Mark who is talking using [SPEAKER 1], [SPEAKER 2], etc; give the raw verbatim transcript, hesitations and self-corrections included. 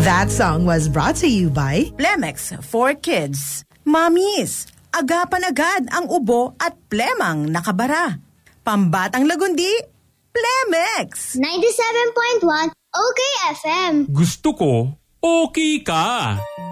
[SPEAKER 1] That song was brought to you by
[SPEAKER 2] Plemex for Kids. Mamis, agapan agad ang ubo at plemang nakabara. Pambatang lagundi, Plemex.
[SPEAKER 3] ninety-seven point one OK F M.
[SPEAKER 4] Gusto ko, okay ka.